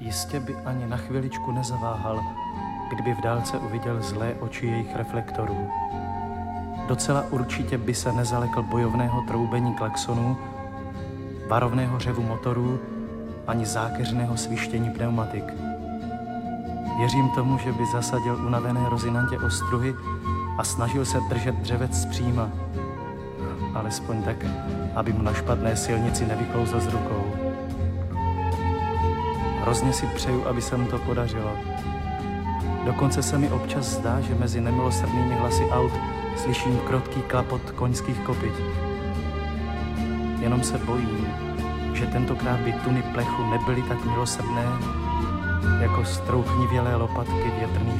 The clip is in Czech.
Jistě by ani na chviličku nezaváhal, kdyby v dálce uviděl zlé oči jejich reflektorů. Docela určitě by se nezalekl bojovného troubení klaxonů, varovného řevu motorů ani zákeřného svištění pneumatik. Věřím tomu, že by zasadil unavené rozinantě ostruhy a snažil se držet dřevec zpříma. Alespoň tak, aby mu na špatné silnici nevyklouzl z rukou. Hrozně si přeju, aby se mu to podařilo. Dokonce se mi občas zdá, že mezi nemilosrdnými hlasy aut slyším krotký klapot koňských kopyt. Jenom se bojím, že tentokrát by tuny plechu nebyly tak milosrdné jako strouchnivělé lopatky větrných